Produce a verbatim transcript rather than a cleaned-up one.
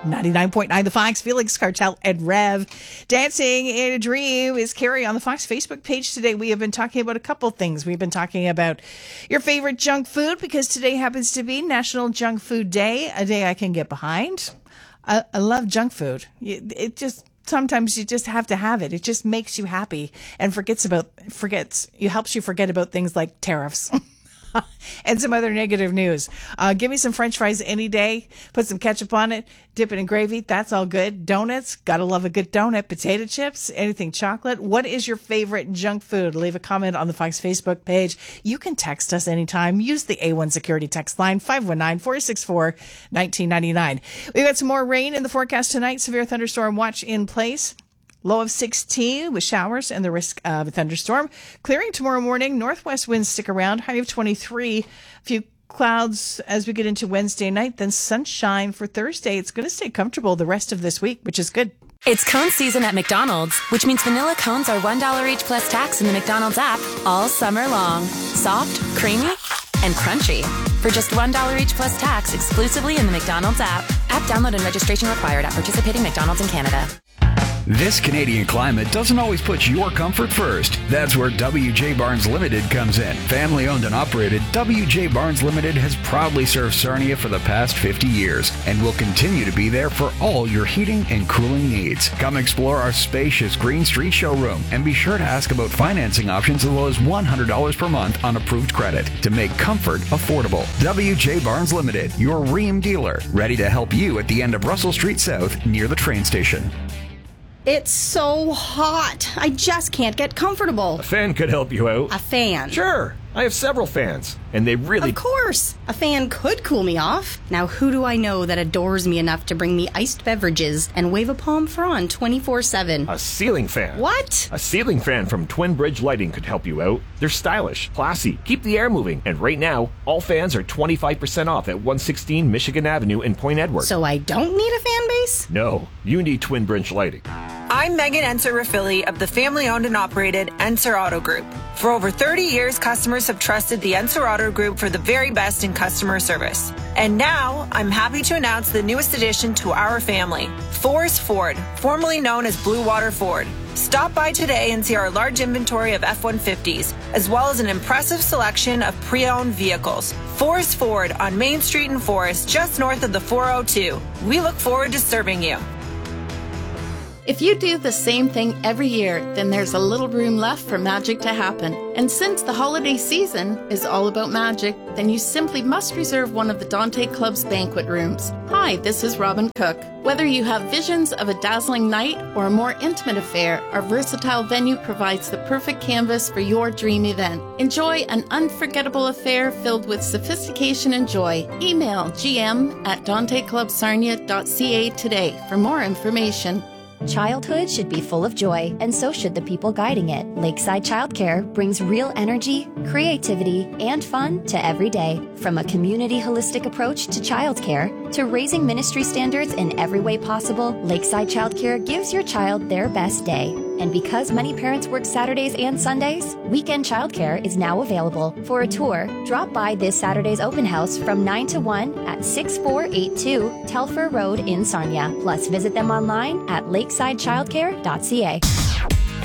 ninety-nine point nine The Fox, Felix Cartel and Rev. Dancing in a Dream is Carrie on the Fox Facebook page. Today we have been talking about a couple things. We've been talking about your favorite junk food because today happens to be National Junk Food Day, a day I can get behind. I, I love junk food. It just sometimes you just have to have it. It just makes you happy and forgets about forgets. It helps you forget about things like tariffs. And some other negative news. Uh, give me some French fries any day. Put some ketchup on it. Dip it in gravy. That's all good. Donuts. Gotta love a good donut. Potato chips. Anything chocolate. What is your favorite junk food? Leave a comment on the Fox Facebook page. You can text us anytime. Use the A one Security text line five one nine, four six four, one nine nine nine. We've got some more rain in the forecast tonight. Severe thunderstorm watch in place. Low of sixteen with showers and the risk of a thunderstorm. Clearing tomorrow morning. Northwest winds stick around. High of twenty-three. A few clouds as we get into Wednesday night. Then sunshine for Thursday. It's going to stay comfortable the rest of this week, which is good. It's cone season at McDonald's, which means vanilla cones are one dollar each plus tax in the McDonald's app all summer long. Soft, creamy, and crunchy. For just one dollar each plus tax exclusively in the McDonald's app. App download and registration required at participating McDonald's in Canada. This Canadian climate doesn't always put your comfort first. That's where W J Barnes Limited comes in. Family owned and operated, W J Barnes Limited has proudly served Sarnia for the past fifty years and will continue to be there for all your heating and cooling needs. Come explore our spacious Green Street showroom and be sure to ask about financing options as low as one hundred dollars per month on approved credit to make comfort affordable. W J Barnes Limited, your Rheem dealer, ready to help you at the end of Russell Street South near the train station. It's so hot. I just can't get comfortable. A fan could help you out. A fan? Sure. I have several fans, and they really... Of course. A fan could cool me off. Now, who do I know that adores me enough to bring me iced beverages and wave a palm frond twenty-four seven? A ceiling fan. What? A ceiling fan from Twin Bridge Lighting could help you out. They're stylish, classy, keep the air moving, and right now, all fans are twenty-five percent off at one sixteen Michigan Avenue in Point Edward. So I don't need a fan base? No, you need Twin Bridge Lighting. I'm Megan Enser-Raffili of the family-owned and operated Enser Auto Group. For over thirty years, customers have trusted the Enser Auto Group for the very best in customer service. And now, I'm happy to announce the newest addition to our family, Forrest Ford, formerly known as Blue Water Ford. Stop by today and see our large inventory of F one fifties, as well as an impressive selection of pre-owned vehicles. Forrest Ford on Main Street in Forrest, just north of the four oh two. We look forward to serving you. If you do the same thing every year, then there's a little room left for magic to happen. And since the holiday season is all about magic, then you simply must reserve one of the Dante Club's banquet rooms. Hi, this is Robin Cook. Whether you have visions of a dazzling night or a more intimate affair, our versatile venue provides the perfect canvas for your dream event. Enjoy an unforgettable affair filled with sophistication and joy. Email gm at dante club sarnia dot c a today for more information. Childhood should be full of joy, and so should the people guiding it. Lakeside Childcare brings real energy, creativity, and fun to every day. From a community holistic approach to childcare, to raising ministry standards in every way possible, Lakeside Childcare gives your child their best day. And because many parents work Saturdays and Sundays, weekend childcare is now available. For a tour, drop by this Saturday's open house from nine to one at six four eight two Telfer Road in Sarnia. Plus, visit them online at lakeside childcare dot c a.